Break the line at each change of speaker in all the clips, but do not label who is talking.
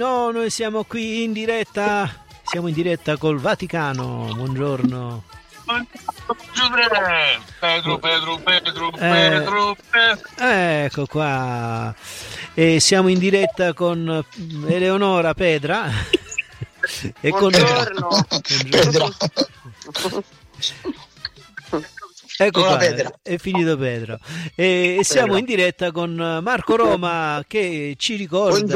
No, noi siamo qui in diretta. Siamo in diretta col Vaticano. Buongiorno.
Pedro.
Ecco qua. E siamo in diretta con Eleonora Pedra. E
Buongiorno.
Pedro. Ecco qua,
Pedra.
è finito Pedro. E siamo in diretta con Marco Roma che ci ricorda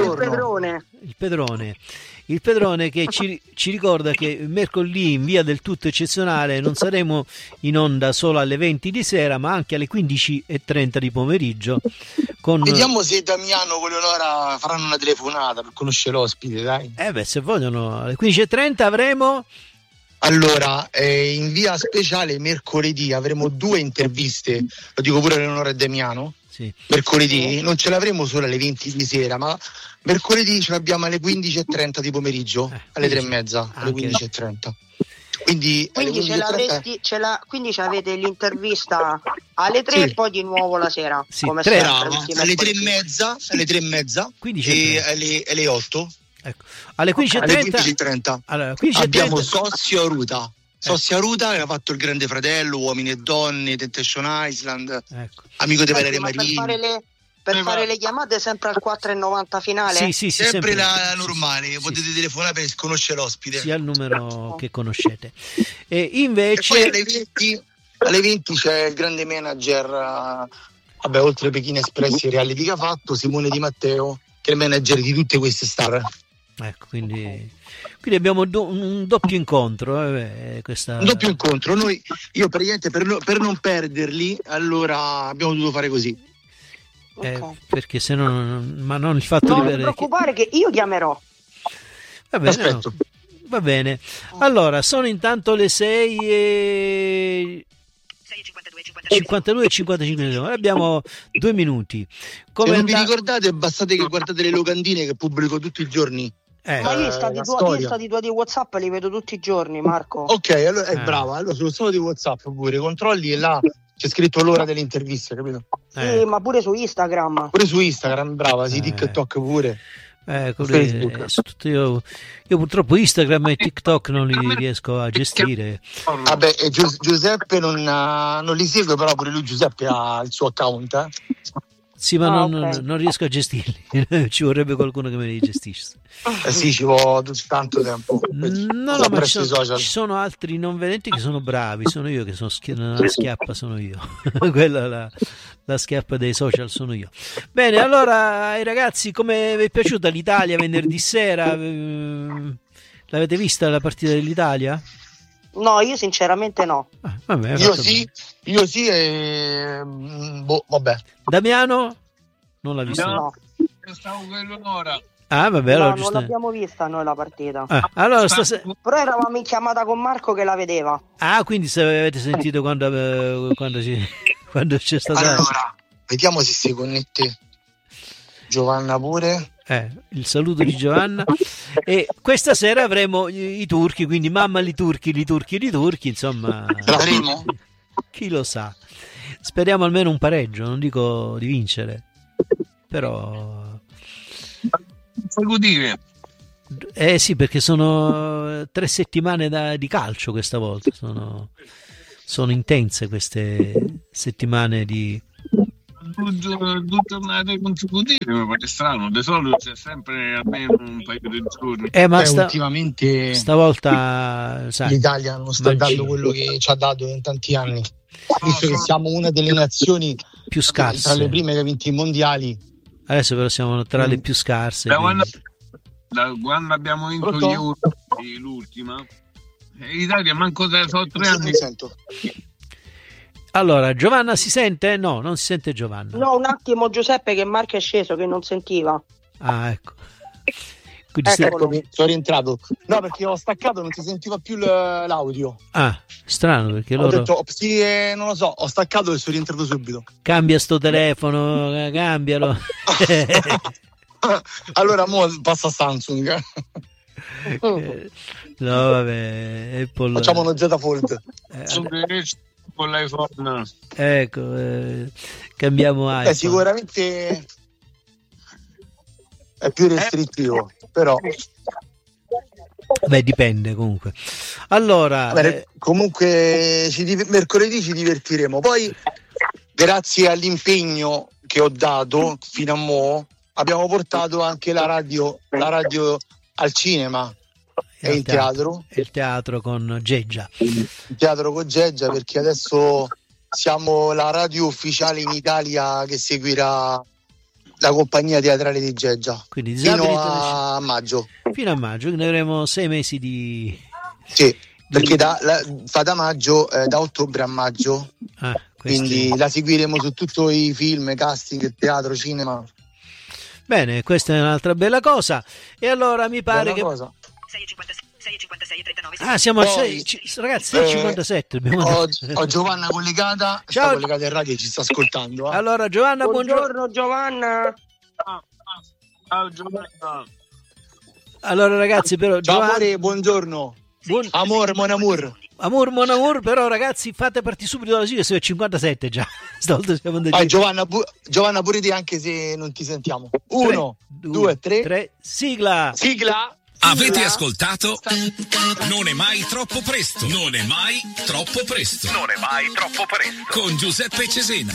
il Pedrone che ci ricorda che mercoledì in via del tutto eccezionale non saremo in onda solo alle 20 di sera ma anche alle 15:30 di pomeriggio.
Vediamo se Damiano con Leonora faranno una telefonata per conoscere l'ospite, dai.
Se vogliono alle 15:30 avremo...
Allora, in via speciale mercoledì avremo 2 interviste, lo dico pure a Leonora e Damiano.
Sì.
Mercoledì non ce l'avremo solo alle 20 di sera, ma mercoledì ce l'abbiamo alle 15:30 di pomeriggio, alle 3:30, alle 15:30. Quindi
quindi avete l'intervista alle 3 e poi di nuovo la sera.
Sì,
come
alle 3:30 e alle 8.
Ecco. Alle 15:30
abbiamo Sossio Ruta. Sossio Ruta che ha fatto Il Grande Fratello, Uomini e Donne, Temptation Island,
ecco.
Amico di Valeria Marini.
Per fare le chiamate sempre al 4,90 finale?
Sì,
sempre la normale, potete telefonare per conoscere l'ospite.
Sì, al numero che conoscete. E invece
e poi alle 20 c'è il grande manager, oltre Pechino Express e reality che ha fatto, Simone Di Matteo, che è il manager di tutte queste star.
Ecco, quindi abbiamo un doppio incontro. Un
doppio incontro. Io praticamente per non perderli, allora abbiamo dovuto fare così.
Okay. Perché se no, ma non il fatto
non
di
ti preoccupare che io chiamerò.
Va bene,
aspetto.
No. Va bene. Allora, sono intanto le 6:52 e 55 minuti. Abbiamo 2 minuti.
Se non vi ricordate, bastate che guardate le locandine che pubblico tutti i giorni.
Ma io stati tua di WhatsApp li vedo tutti i giorni, Marco.
Ok, allora è brava. Allora sullo stato di WhatsApp pure controlli e là c'è scritto l'ora delle interviste, capito?
Sì, ma pure su Instagram.
Pure su Instagram, brava, sì, TikTok pure.
Facebook. Io purtroppo Instagram e TikTok non li riesco a gestire.
Vabbè, e Giuseppe non li segue, però pure lui Giuseppe ha il suo account.
Sì, ma non riesco a gestirli. Ci vorrebbe qualcuno che me li gestisce.
Sì, ci vuole tanto tempo.
No, ma ci sono altri non vedenti che sono bravi. Sono io che sono la schiappa, sono io. Quella la schiappa dei social sono io. Bene, allora ragazzi, come vi è piaciuta l'Italia venerdì sera? L'avete vista la partita dell'Italia?
No, io sinceramente no.
Vabbè, io sì e vabbè.
Damiano? Non l'ha visto?
No.
Stavo con Eleonora.
Vabbè, allora
non l'abbiamo vista noi la partita.
Allora
però eravamo in chiamata con Marco che la vedeva.
Quindi se avete sentito quando c'è stata.
Allora, vediamo se si connette Giovanna pure.
Il saluto di Giovanna. E questa sera avremo i turchi, quindi mamma li turchi, insomma.
L'avremo?
Chi lo sa. Speriamo almeno un pareggio, non dico di vincere. Però
dire.
Sì, perché sono 3 settimane di calcio questa volta. Sono intense queste settimane di
2 giornate consecutive, mi pare strano. Di solito c'è sempre almeno un paio di giorni.
Ma
ultimamente
stavolta
l'Italia non sta dando quello che ci ha dato in tanti anni. Visto che siamo una delle nazioni
più scarse,
tra le prime che ha vinto i mondiali.
Adesso però siamo tra le più scarse.
Da quando abbiamo vinto gli Euro, l'ultima, l'Italia manco da 3 anni.
Allora, Giovanna si sente? No, non si sente Giovanna.
No, un attimo Giuseppe, che Marco è sceso, che non sentiva.
Ecco.
Eccomi, sono rientrato. No, perché ho staccato, non si sentiva più l'audio.
Strano, perché
ho detto, sì, non lo so, ho staccato e sono rientrato subito.
Cambia sto telefono, cambialo.
Allora mo passa a Samsung.
No, vabbè, Apple.
Facciamo uno Z Fold.
Con l'iPhone.
Ecco, cambiamo iPhone.
Sicuramente è più restrittivo, però
beh, dipende comunque. Allora,
comunque mercoledì ci divertiremo. Poi, grazie all'impegno che ho dato fino a mo', abbiamo portato anche la radio al cinema e in teatro.
E il teatro con Geggia.
Il teatro con Geggia, perché adesso siamo la radio ufficiale in Italia che seguirà la compagnia teatrale di Geggia.
Quindi
fino a maggio.
Fino a maggio, quindi avremo 6 mesi di...
Sì, perché fa da maggio, da ottobre a maggio. Quindi la seguiremo su tutti i film, casting, teatro, cinema.
Bene, questa è un'altra bella cosa. E allora mi pare che...
6,56 e 39.
Siamo al 6, ragazzi, 6,57.
Ho Giovanna collegata.
Ciao.
Sta collegata in radio e ci sta ascoltando.
Allora, Giovanna,
buongiorno Giovanna.
Ciao Giovanna.
Allora ragazzi, però
ciao amore, buongiorno. Amor, mon amour.
Amor, mon amour, però ragazzi fate partire subito la sigla, siamo a 57 già. Stavolta siamo andati.
Giovanna pure te, anche se non ti sentiamo. 1, 2, 3.
Sigla.
Avete ascoltato? Non è mai troppo presto. Non è mai troppo presto. Non è mai troppo presto. Con Giuseppe Cesena.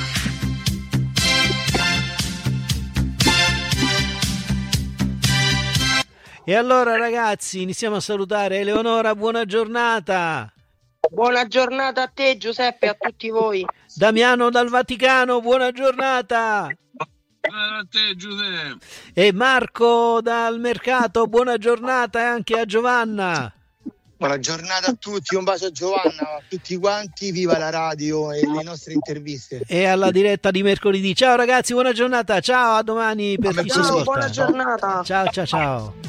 E allora ragazzi, iniziamo a salutare Eleonora, buona giornata.
Buona giornata a te Giuseppe e a tutti voi.
Damiano dal Vaticano, buona giornata.
A te Giuseppe.
E Marco dal mercato, buona giornata, e anche a Giovanna.
Buona giornata a tutti, un bacio a Giovanna, a tutti quanti, viva la radio e le nostre interviste.
E alla diretta di mercoledì. Ciao ragazzi, buona giornata, ciao, a domani per chi ci ascolta.
Buona giornata.
Ciao.